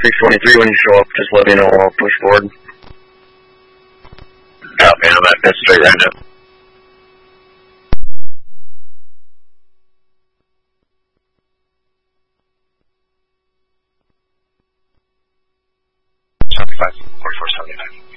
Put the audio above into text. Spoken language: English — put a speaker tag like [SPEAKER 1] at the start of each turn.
[SPEAKER 1] 623 when you show up, just let me know. I'll push forward.
[SPEAKER 2] Copy, I'm at that straight right now. Shopify 4479.